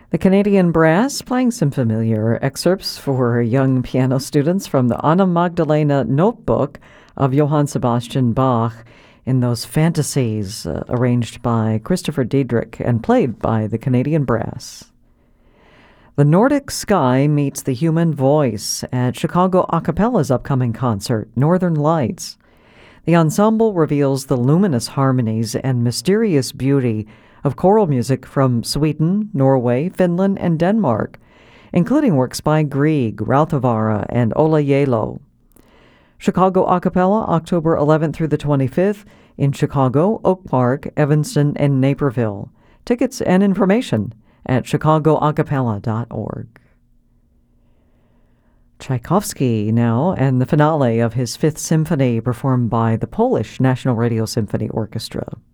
The Canadian Brass playing some familiar excerpts for young piano students from the Anna Magdalena Notebook of Johann Sebastian Bach in those fantasies arranged by Christopher Diedrich and played by the Canadian Brass. The Nordic Sky meets the human voice at Chicago Acapella's upcoming concert, Northern Lights. The ensemble reveals the luminous harmonies and mysterious beauty of choral music from Sweden, Norway, Finland, and Denmark, including works by Grieg, Rautavaara, and Ola Yelo. Chicago Acapella, October 11th through the 25th in Chicago, Oak Park, Evanston, and Naperville. Tickets and information at chicagoacapella.org. Tchaikovsky now, and the finale of his Fifth Symphony performed by the Polish National Radio Symphony Orchestra.